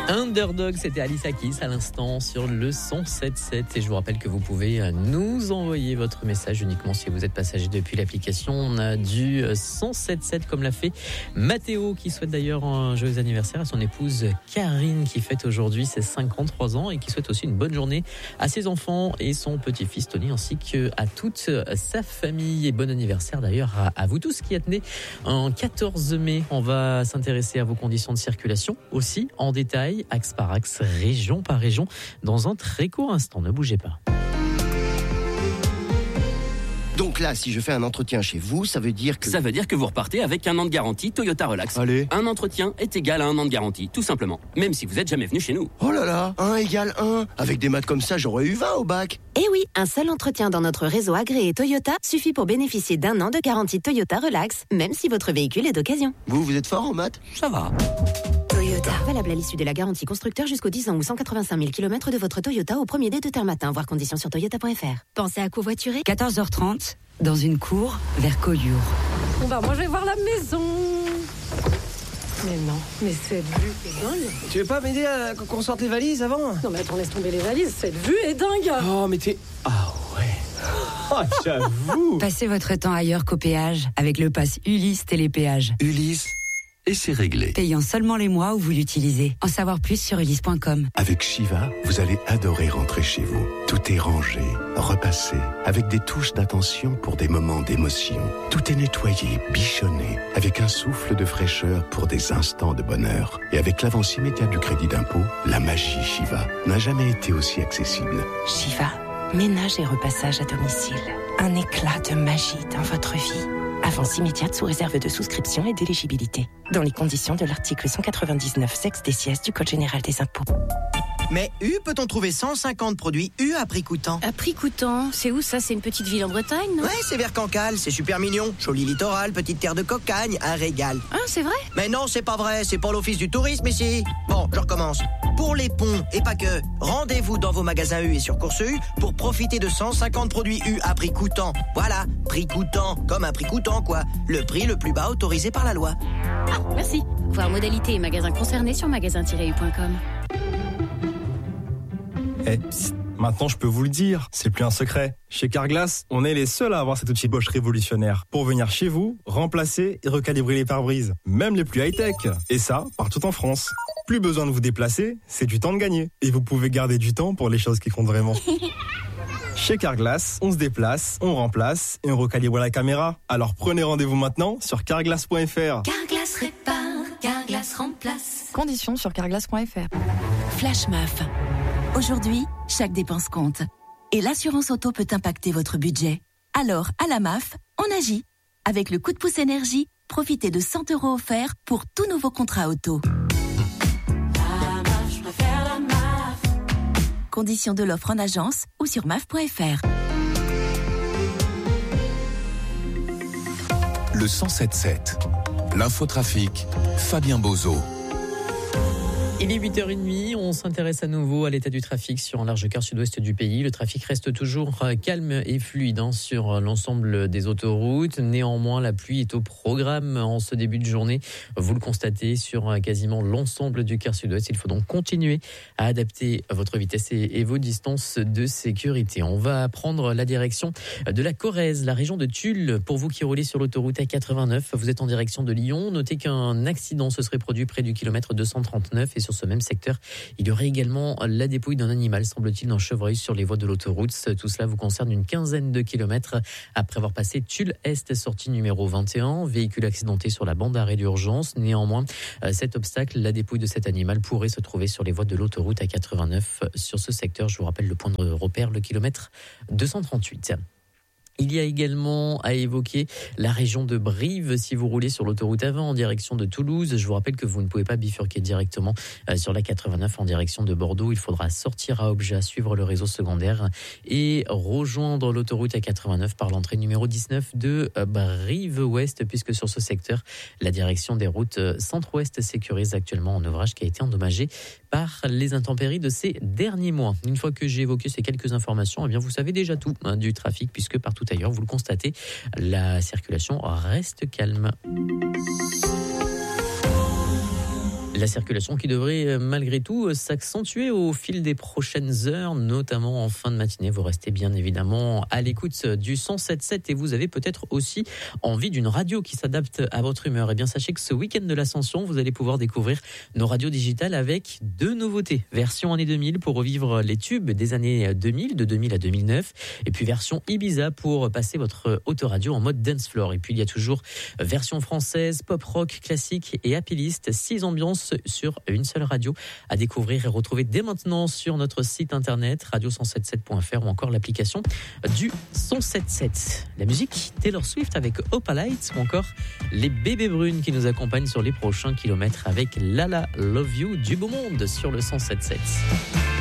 Underdog, c'était Alicia Keys à l'instant sur le 107.7 et je vous rappelle que vous pouvez nous envoyer votre message uniquement si vous êtes passager depuis l'application. On a du 107.7 comme l'a fait Mathéo qui souhaite d'ailleurs un joyeux anniversaire à son épouse Karine qui fête aujourd'hui ses 53 ans et qui souhaite aussi une bonne journée à ses enfants et son petit-fils Tony ainsi qu'à toute sa famille. Et bon anniversaire d'ailleurs à vous tous qui êtes nés en 14 mai. On va s'intéresser à vos conditions de circulation aussi en détail. Axe par axe, région par région, dans un très court instant. Ne bougez pas. Donc là, si je fais un entretien chez vous, ça veut dire que... Ça veut dire que vous repartez avec un an de garantie Toyota Relax. Allez. Un entretien est égal à un an de garantie, tout simplement. Même si vous n'êtes jamais venu chez nous. Oh là là, 1 égale 1. Avec des maths comme ça, j'aurais eu 20 au bac. Eh oui, un seul entretien dans notre réseau agréé Toyota suffit pour bénéficier d'un an de garantie Toyota Relax, même si votre véhicule est d'occasion. Vous êtes fort en maths? Ça va. Toyota. Valable à l'issue de la garantie constructeur jusqu'aux 10 ans ou 185 000 km de votre Toyota au premier dé de terre matin. Voir conditions sur toyota.fr. Pensez à covoiturer. 14h30, dans une cour vers Collioure. Bon bah moi je vais voir la maison. Mais non, mais cette vue est dingue. Tu veux pas m'aider à qu'on sorte les valises avant? Non mais attends, laisse tomber les valises, cette vue est dingue. Oh mais t'es... Ah ouais. Oh j'avoue. Passez votre temps ailleurs qu'au péage avec le pass Ulysse Télépéage. Ulysse, et c'est réglé. Payant seulement les mois où vous l'utilisez. En savoir plus sur ulysse.com. Avec Shiva, vous allez adorer rentrer chez vous. Tout est rangé, repassé, avec des touches d'attention pour des moments d'émotion. Tout est nettoyé, bichonné, avec un souffle de fraîcheur pour des instants de bonheur. Et avec l'avance immédiate du crédit d'impôt, la magie Shiva n'a jamais été aussi accessible. Shiva, ménage et repassage à domicile. Un éclat de magie dans votre vie. Avance immédiate sous réserve de souscription et d'éligibilité. Dans les conditions de l'article 199 sexe des sièges du Code général des impôts. Mais U, peut-on trouver 150 produits U à prix coûtant? À prix coûtant, c'est où ça? C'est une petite ville en Bretagne, non? Ouais, c'est vers Cancale, c'est super mignon. Joli littoral, petite terre de cocagne, un régal. Ah, c'est vrai? Mais non, c'est pas vrai, c'est pas l'office du tourisme ici. Bon, je recommence. Pour les ponts, et pas que, rendez-vous dans vos magasins U et sur Course U pour profiter de 150 produits U à prix coûtant. Voilà, prix coûtant, comme un prix coûtant quoi. Le prix le plus bas autorisé par la loi. Ah, merci. Voir modalité et magasins concernés sur magasin-u.com. Eh, psst, maintenant je peux vous le dire, c'est plus un secret. Chez Carglass, on est les seuls à avoir cet outil Bosch révolutionnaire pour venir chez vous, remplacer et recalibrer les pare-brises, même les plus high-tech. Et ça, partout en France. Plus besoin de vous déplacer, c'est du temps de gagner. Et vous pouvez garder du temps pour les choses qui comptent vraiment. Chez Carglass, on se déplace, on remplace et on recalibre la caméra. Alors prenez rendez-vous maintenant sur carglass.fr. Carglass répare, Carglass remplace. Conditions sur carglass.fr. Flash MAF. Aujourd'hui, chaque dépense compte. Et l'assurance auto peut impacter votre budget. Alors, à la MAF, on agit. Avec le coup de pouce énergie, profitez de 100 € offerts pour tout nouveau contrat auto. La MAF, je préfère la MAF. Conditions de l'offre en agence ou sur maf.fr. Le 107.7. L'infotrafic, Fabien Bozo. Il est 8h30, on s'intéresse à nouveau à l'état du trafic sur un large quart sud-ouest du pays. Le trafic reste toujours calme et fluide sur l'ensemble des autoroutes. Néanmoins, la pluie est au programme en ce début de journée. Vous le constatez sur quasiment l'ensemble du quart sud-ouest. Il faut donc continuer à adapter votre vitesse et vos distances de sécurité. On va prendre la direction de la Corrèze, la région de Tulle. Pour vous qui roulez sur l'autoroute A89, vous êtes en direction de Lyon. Notez qu'un accident se serait produit près du kilomètre 239 et sur ce même secteur, il y aurait également la dépouille d'un animal, semble-t-il, d'un chevreuil sur les voies de l'autoroute. Tout cela vous concerne une quinzaine de kilomètres après avoir passé Tulle-Est, sortie numéro 21. Véhicule accidenté sur la bande d'arrêt d'urgence. Néanmoins, cet obstacle, la dépouille de cet animal, pourrait se trouver sur les voies de l'autoroute A89. Sur ce secteur, je vous rappelle le point de repère, le kilomètre 238. Il y a également à évoquer la région de Brive. Si vous roulez sur l'autoroute A20 en direction de Toulouse, je vous rappelle que vous ne pouvez pas bifurquer directement sur la 89 en direction de Bordeaux. Il faudra sortir à Obja, suivre le réseau secondaire et rejoindre l'autoroute A89 par l'entrée numéro 19 de Brive-Ouest, puisque sur ce secteur, la direction des routes centre-ouest sécurise actuellement un ouvrage qui a été endommagé par les intempéries de ces derniers mois. Une fois que j'ai évoqué ces quelques informations, eh bien vous savez déjà tout du trafic, puisque partout ailleurs, vous le constatez, la circulation reste calme. La circulation qui devrait malgré tout s'accentuer au fil des prochaines heures, notamment en fin de matinée. Vous restez bien évidemment à l'écoute du 107.7 et vous avez peut-être aussi envie d'une radio qui s'adapte à votre humeur. Eh bien, sachez que ce week-end de l'Ascension, vous allez pouvoir découvrir nos radios digitales avec 2 nouveautés. Version année 2000 pour revivre les tubes des années 2000, de 2000 à 2009. Et puis version Ibiza pour passer votre autoradio en mode dance floor. Et puis il y a toujours version française, pop rock, classique et happy list. 6 ambiances sur une seule radio à découvrir et retrouver dès maintenant sur notre site internet radio177.fr ou encore l'application du 177. La musique, Taylor Swift avec Opalite ou encore les bébés brunes qui nous accompagnent sur les prochains kilomètres avec Lala Love You du beau monde sur le 177.